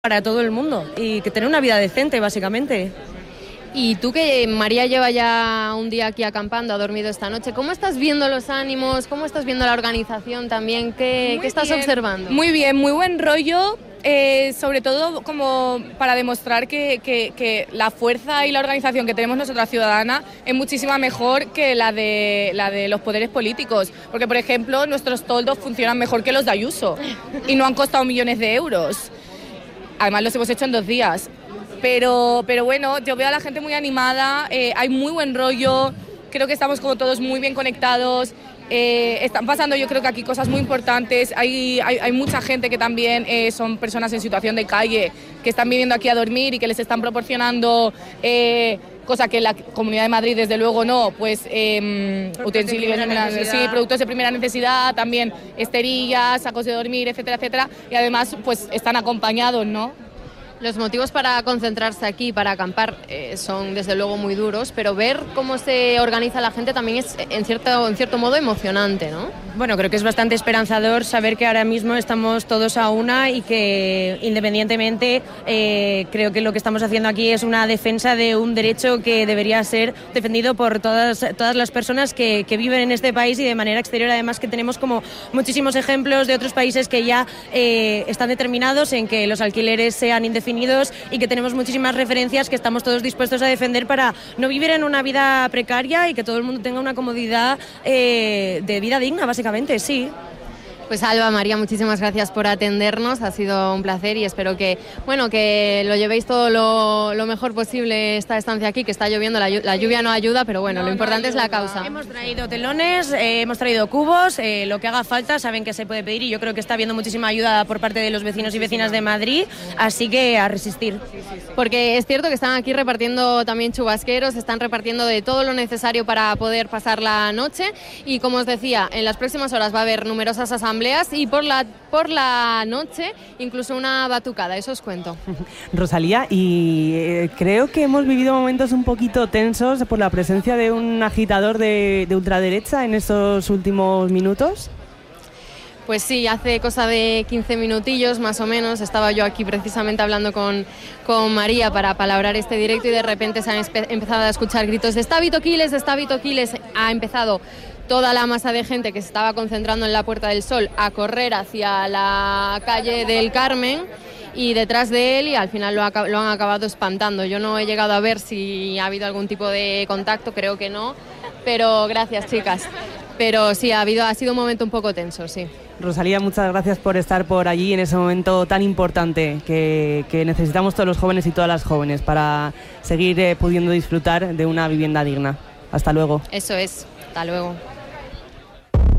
para todo el mundo y que tener una vida decente, básicamente. Y tú, que María lleva ya un día aquí acampando, ha dormido esta noche, ¿cómo estás viendo los ánimos? ¿Cómo estás viendo la organización también? ¿Qué estás observando? Muy bien, muy buen rollo. Sobre todo como para demostrar que la fuerza y la organización que tenemos nosotras ciudadanas es muchísimo mejor que la de los poderes políticos, porque por ejemplo nuestros toldos funcionan mejor que los de Ayuso y no han costado millones de euros, además los hemos hecho en 2 días, pero bueno, yo veo a la gente muy animada, hay muy buen rollo, creo que estamos como todos muy bien conectados. Están pasando, yo creo que aquí cosas muy importantes, hay mucha gente que también son personas en situación de calle, que están viniendo aquí a dormir y que les están proporcionando, cosa que la Comunidad de Madrid desde luego no, pues utensilios, sí, productos de primera necesidad, también esterillas, sacos de dormir, etcétera, etcétera, y además pues están acompañados, ¿no? Los motivos para concentrarse aquí, para acampar, son desde luego muy duros, pero ver cómo se organiza la gente también es en cierto modo emocionante, ¿no? Bueno, creo que es bastante esperanzador saber que ahora mismo estamos todos a una y que independientemente creo que lo que estamos haciendo aquí es una defensa de un derecho que debería ser defendido por todas las personas que viven en este país y de manera exterior, además que tenemos como muchísimos ejemplos de otros países que ya están determinados en que los alquileres sean indefinidos y que tenemos muchísimas referencias que estamos todos dispuestos a defender para no vivir en una vida precaria y que todo el mundo tenga una comodidad de vida digna, básicamente, sí. Pues Alba, María, muchísimas gracias por atendernos, ha sido un placer y espero que lo llevéis todo lo mejor posible esta estancia aquí, que está lloviendo, la lluvia no ayuda, pero bueno, lo importante es la causa. Hemos traído telones, hemos traído cubos, lo que haga falta, saben que se puede pedir y yo creo que está habiendo muchísima ayuda por parte de los vecinos y vecinas de Madrid, así que a resistir. Porque es cierto que están aquí repartiendo también chubasqueros, están repartiendo de todo lo necesario para poder pasar la noche y como os decía, en las próximas horas va a haber numerosas asambleas y por la noche incluso una batucada, eso os cuento. Rosalía, y creo que hemos vivido momentos un poquito tensos por la presencia de un agitador de ultraderecha en estos últimos minutos. Pues sí, hace cosa de 15 minutillos más o menos estaba yo aquí precisamente hablando con María para palabrar este directo y de repente se han empezado a escuchar gritos de Estábito Quiles, ha empezado toda la masa de gente que se estaba concentrando en la Puerta del Sol a correr hacia la calle del Carmen y detrás de él y al final lo han acabado espantando. Yo no he llegado a ver si ha habido algún tipo de contacto, creo que no, pero gracias chicas. Pero sí, ha sido un momento un poco tenso, sí. Rosalía, muchas gracias por estar por allí en ese momento tan importante que necesitamos todos los jóvenes y todas las jóvenes para seguir pudiendo disfrutar de una vivienda digna. Hasta luego. Eso es, hasta luego.